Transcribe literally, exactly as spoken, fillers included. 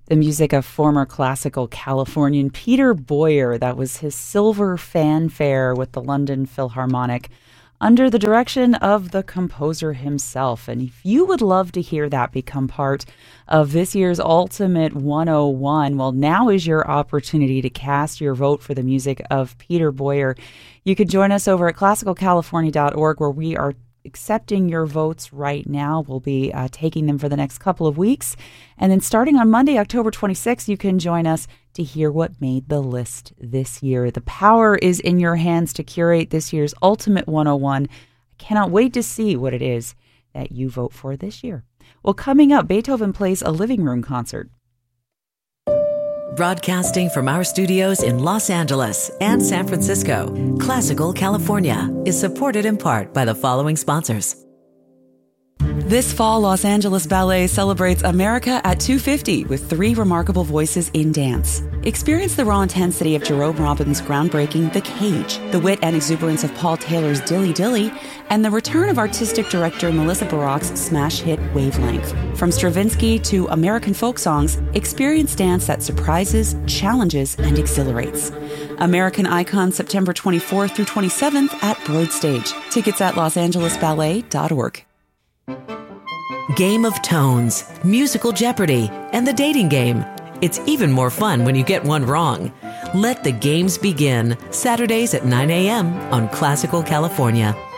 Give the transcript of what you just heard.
The music of former classical Californian Peter Boyer. That was his silver fanfare with the London Philharmonic under the direction of the composer himself. And if you would love to hear that become part of this year's Ultimate one oh one, well, now is your opportunity to cast your vote for the music of Peter Boyer. You can join us over at classical california dot org, where we are accepting your votes right now. We'll be uh, taking them for the next couple of weeks. And then starting on Monday, October twenty-sixth, you can join us to hear what made the list this year. The power is in your hands to curate this year's Ultimate one oh one. I cannot wait to see what it is that you vote for this year. Well, coming up, Beethoven plays a living room concert. Broadcasting from our studios in Los Angeles and San Francisco, Classical California is supported in part by the following sponsors. This fall, Los Angeles Ballet celebrates America at two fifty with three remarkable voices in dance. Experience the raw intensity of Jerome Robbins' groundbreaking The Cage, the wit and exuberance of Paul Taylor's Dilly Dilly, and the return of artistic director Melissa Barak's smash hit Wavelength. From Stravinsky to American folk songs, experience dance that surprises, challenges, and exhilarates. American Icon, September twenty-fourth through twenty-seventh at Broad Stage. Tickets at los angeles ballet dot org. Game of Tones, Musical Jeopardy, and The Dating Game. It's even more fun when you get one wrong. Let the games begin, Saturdays at nine a.m. on Classical California.